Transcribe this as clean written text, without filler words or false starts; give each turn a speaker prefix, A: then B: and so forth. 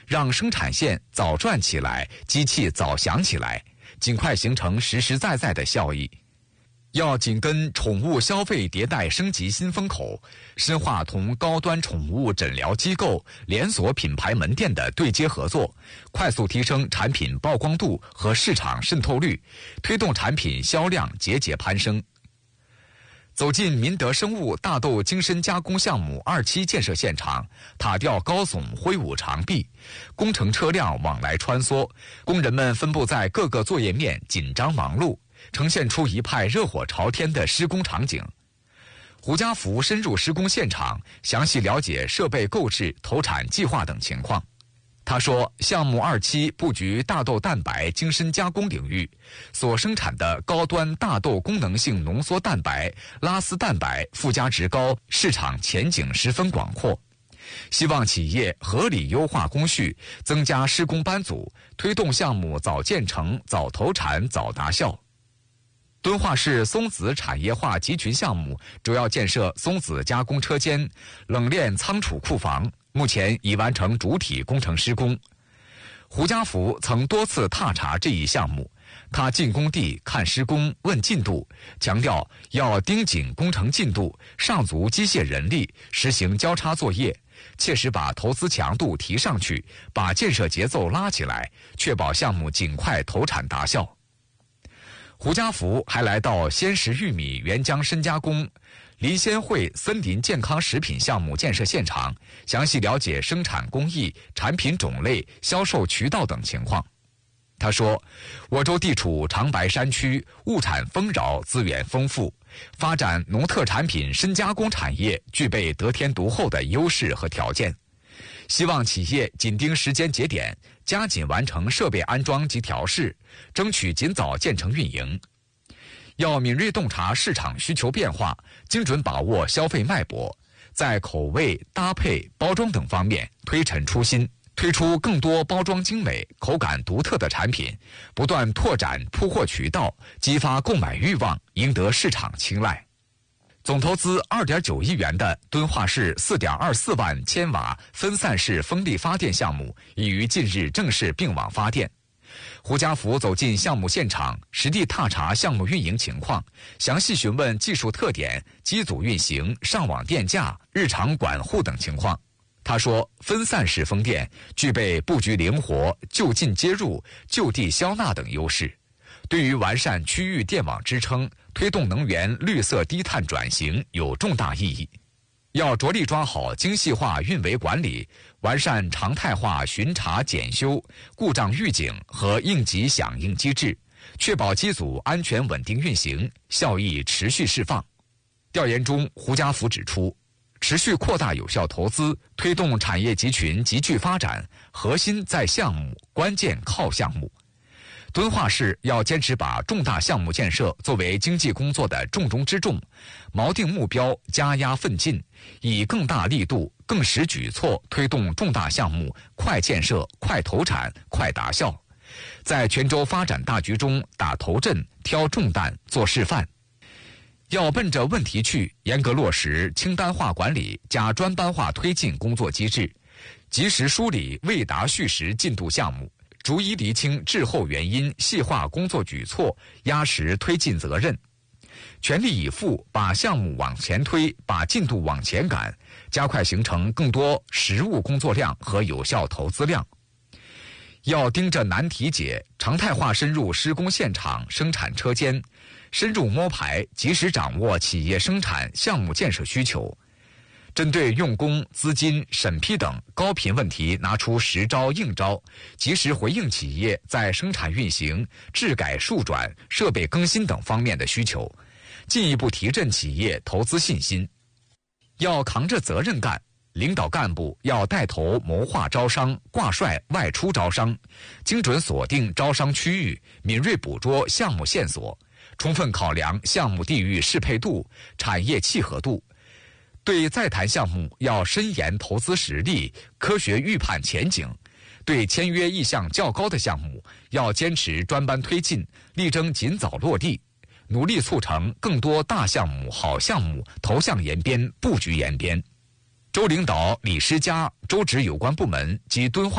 A: 让生产线早转起来，机器早响起来，尽快形成实实在在的效益。要紧跟宠物消费迭代升级新风口，深化同高端宠物诊疗机构、连锁品牌门店的对接合作，快速提升产品曝光度和市场渗透率，推动产品销量节节攀升。走进民德生物大豆精深加工项目2期建设现场，塔吊高耸，挥舞长臂，工程车辆往来穿梭，工人们分布在各个作业面，紧张忙碌，呈现出一派热火朝天的施工场景。胡家福深入施工现场，详细了解设备购置、投产计划等情况。他说，项目2期布局大豆蛋白精深加工领域，所生产的高端大豆功能性浓缩蛋白、拉丝蛋白附加值高，市场前景十分广阔。希望企业合理优化工序，增加施工班组，推动项目早建成、早投产、早达效。敦化市松子产业化集群项目主要建设松子加工车间、冷链仓储库房，目前已完成主体工程施工。胡家福曾多次踏查这一项目，他进工地看施工问进度，强调要盯紧工程进度，上足机械人力，实行交叉作业，切实把投资强度提上去，把建设节奏拉起来，确保项目尽快投产达效。胡家福还来到鲜食玉米原浆深加工、林鲜汇森林健康食品项目建设现场，详细了解生产工艺、产品种类、销售渠道等情况。他说，我州地处长白山区，物产丰饶，资源丰富，发展农特产品深加工产业具备得天独厚的优势和条件。希望企业紧盯时间节点，加紧完成设备安装及调试，争取尽早建成运营。要敏锐洞察市场需求变化，精准把握消费脉搏，在口味、搭配、包装等方面推陈出新，推出更多包装精美、口感独特的产品，不断拓展铺货渠道，激发购买欲望，赢得市场青睐。总投资2.9亿元的敦化市4.24万千瓦分散式风力发电项目已于近日正式并网发电。胡家福走进项目现场，实地踏查项目运营情况，详细询问技术特点、机组运行、上网电价、日常管护等情况。他说，分散式风电具备布局灵活、就近接入、就地消纳等优势，对于完善区域电网支撑、推动能源绿色低碳转型有重大意义。要着力抓好精细化运维管理，完善常态化巡查检修、故障预警和应急响应机制，确保机组安全稳定运行，效益持续释放。调研中，胡家福指出，持续扩大有效投资，推动产业集群集聚发展，核心在项目，关键靠项目。敦化市要坚持把重大项目建设作为经济工作的重中之重，锚定目标，加压奋进，以更大力度、更实举措推动重大项目快建设、快投产、快达效，在全州发展大局中打头阵、挑重担、做示范。要奔着问题去，严格落实清单化管理加专班化推进工作机制，及时梳理未达序时进度项目，逐一厘清滞后原因，细化工作举措，压实推进责任，全力以赴把项目往前推，把进度往前赶，加快形成更多实务工作量和有效投资量。要盯着难题解，常态化深入施工现场、生产车间，深入摸排，及时掌握企业生产项目建设需求。针对用工、资金、审批等高频问题，拿出实招硬招，及时回应企业在生产运行、质改数转、设备更新等方面的需求，进一步提振企业投资信心。要扛着责任干，领导干部要带头谋划招商，挂帅外出招商，精准锁定招商区域，敏锐捕捉项目线索，充分考量项目地域适配度、产业契合度。对在谈项目要深研投资实力，科学预判前景；对签约意向较高的项目，要坚持专班推进，力争尽早落地，努力促成更多大项目、好项目投向延边、布局延边。州领导李施佳、州直有关部门及敦化